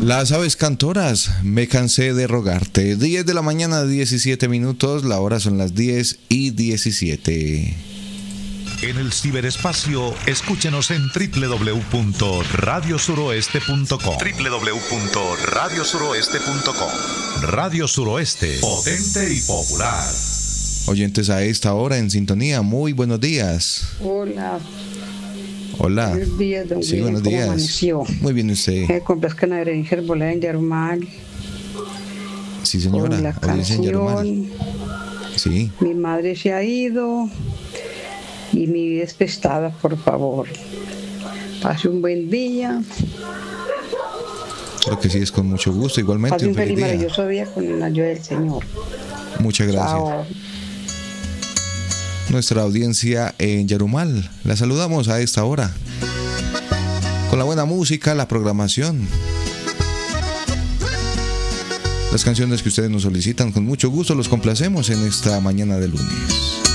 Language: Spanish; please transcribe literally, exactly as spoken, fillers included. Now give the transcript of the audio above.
Las aves cantoras, me cansé de rogarte. diez de la mañana, diecisiete minutos, la hora son las diez y diecisiete. En el ciberespacio, escúchenos en doble u doble u doble u punto radio suroeste punto com. doble u doble u doble u punto radio suroeste punto com. Radio Suroeste, potente y popular. Oyentes a esta hora en sintonía, muy buenos días. Hola. Hola. Buenos días, don Sí, William. buenos ¿Cómo días. amaneció? Muy bien usted. Me complazcan a Berenice Arboleda en Yarumal. Sí, señora. Con la Audiencia en Yarumal. canción. Sí. Mi madre se ha ido y mi vida es prestada, por favor. Pase un buen día. Creo que sí, es con mucho gusto. Igualmente, Pase un un feliz feliz día. maravilloso día con la ayuda del Señor. Muchas gracias. Chao. Nuestra audiencia en Yarumal, la saludamos a esta hora con la buena música, la programación, las canciones que ustedes nos solicitan. Con mucho gusto los complacemos en esta mañana de lunes.